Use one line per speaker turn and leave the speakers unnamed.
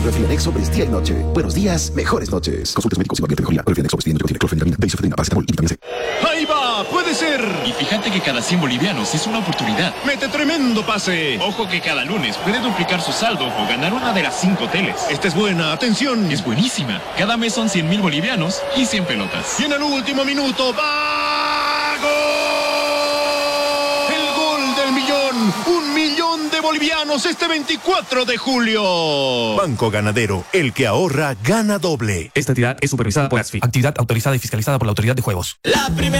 con Refrianex Sobres día y noche. Buenos días, mejores noches. Consultas médicos y ambiente mejoría. Refrianex Sobres tiene clorfenidramina, benzofenidramina, paracetamol y vitamina C.
¡Ahí va! ¡Puede ser!
Y fíjate que cada 100 bolivianos es una oportunidad.
¡Mete tremendo pase!
Ojo que cada lunes puede duplicar su saldo o ganar una de las 5 teles.
Esta es buena, atención.
Es buenísima. Cada mes son 100,000 bolivianos y 100 pelotas.
Y en el último minuto, ¡va! ¡Gol! ¡El gol del millón! ¡1 millón de bolivianos este 24 de julio!
Banco Ganadero, el que ahorra, gana doble.
Esta entidad es supervisada por ASFI, actividad autorizada y fiscalizada por la Autoridad de Juegos.
La primera